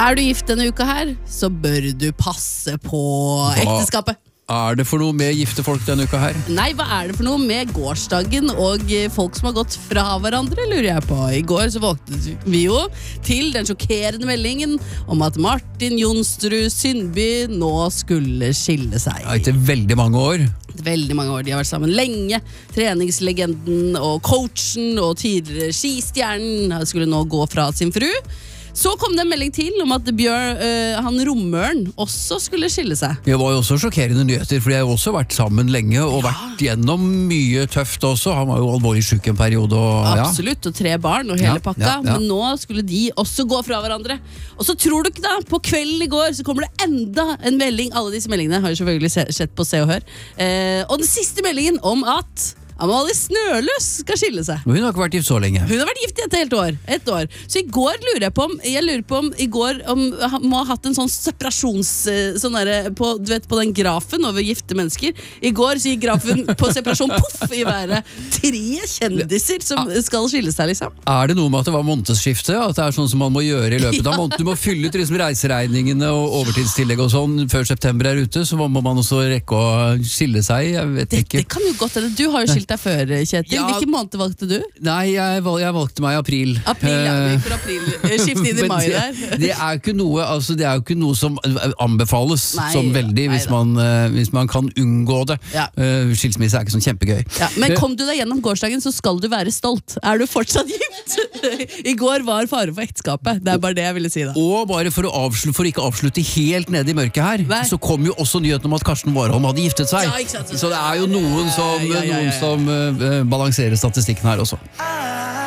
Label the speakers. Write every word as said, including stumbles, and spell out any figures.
Speaker 1: Er du gift denne uka her, så bør du passe på ekteskapet.
Speaker 2: Er det for noe med gifte folk denne uka her?
Speaker 1: Nei, hva er det for noe med gårsdagen og folk som har gått fra hverandre, lurer jeg på. I går så våknet vi jo til den sjokkerende meldingen om at Martin Jonsrud Sundby nå skulle skille seg.
Speaker 2: Ja, etter veldig mange år.
Speaker 1: Veldig mange år, de har vært sammen lenge. Treningslegenden og coachen og tidligere skistjernen skulle nå gå fra sin fru. Så kom det en melding til om at Bjørn, øh, han Romøren også skulle skille seg.
Speaker 2: Det var jo også sjokkerende nyheter, for de har jo også vært sammen lenge og ja. vært gjennom mye tøft også. Han var jo alvorlig syk en periode. Og,
Speaker 1: Absolutt, og tre barn og hele
Speaker 2: ja,
Speaker 1: pakka.
Speaker 2: ja, ja.
Speaker 1: Men nå skulle de også gå fra hverandre. Og så tror du ikke da, på kvelden i går så kommer det enda en melding. Alle disse meldingene har jo selvfølgelig sett på Se og Hør. Eh, og den siste meldingen om at Amalie Snøløs skal skille seg.
Speaker 2: Men hun har ikke vært gift så lenge.
Speaker 1: Hun har vært gift i et helt år, et år. Så i går lurer jeg på om Jeg lurer på om i går om han må ha hatt en sånn separasjons sånn der, på, du vet, på den grafen over gifte mennesker. I går så gikk grafen på separasjon poff i været. Tre kjendiser som skal skille seg, liksom.
Speaker 2: Er det noe med at det var månedsskifte? At det er sånn som man må gjøre i løpet av måneden? Du må fylle ut liksom reiseregningene og overtidstillegg og sånn før september er ute, så må man også rekke å skille seg. Jeg vet
Speaker 1: det,
Speaker 2: ikke.
Speaker 1: Det kan jo godt hende. Du har jo skilt deg før, Kjetil.
Speaker 2: Ja.
Speaker 1: Hvilken måned valgte du?
Speaker 2: Nei, jeg, valg, jeg valgte meg i april.
Speaker 1: April, ja, vi gikk for april. Skift inn i mai der.
Speaker 2: Det, det er jo ikke noe, altså, det er jo ikke noe som anbefales
Speaker 1: nei,
Speaker 2: som veldig, hvis man, uh, hvis man kan unngå det. Ja. Uh, skilsmisse er ikke sånn kjempegøy.
Speaker 1: Ja, men kom du deg gjennom gårsdagen, så skal du være stolt. Er du fortsatt gift? I går var fare for ekteskapet. Det er bare det jeg ville si da.
Speaker 2: Og bare for å, avslutte, for ikke avslutte helt nede i mørket her, nei. Så kom jo også nyheten om at Karsten Warholm hadde giftet seg.
Speaker 1: Ja, ikke sant,
Speaker 2: så det er jo noen som, ja, ja, ja, ja. Noen som uh, balanserer statistikken her også.